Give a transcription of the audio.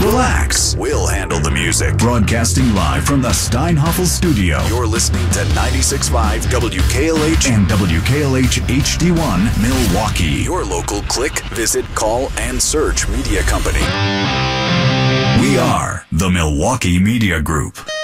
relax. We'll handle the music. Broadcasting live from the Steinhoffel studio. You're listening to 96.5 WKLH and WKLH HD1 Milwaukee. Your local click, visit, call, and search media company. We are the Milwaukee Media Group.